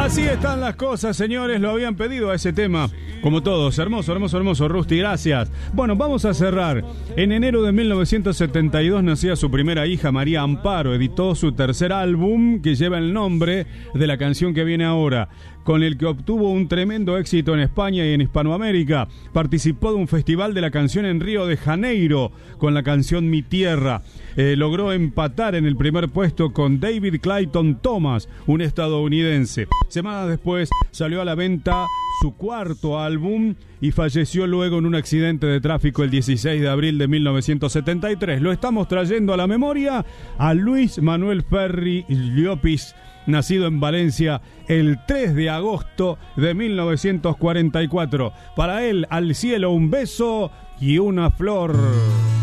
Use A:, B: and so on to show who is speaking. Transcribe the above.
A: Así están las cosas, señores, lo habían pedido a ese tema. Como todos, hermoso, hermoso, hermoso, Rusty, gracias. Bueno, vamos a cerrar. En enero de 1972 nacía su primera hija, María Amparo. Editó su tercer álbum, que lleva el nombre de la canción que viene ahora, con el que obtuvo un tremendo éxito en España y en Hispanoamérica. Participó de un festival de la canción en Río de Janeiro con la canción Mi Tierra. Logró empatar en el primer puesto con David Clayton Thomas, un estadounidense. Semanas después salió a la venta su cuarto álbum y falleció luego en un accidente de tráfico el 16 de abril de 1973. Lo estamos trayendo a la memoria a Luis Manuel Ferri Llopis, nacido en Valencia el 3 de agosto de 1944. Para él, al cielo un beso y una flor.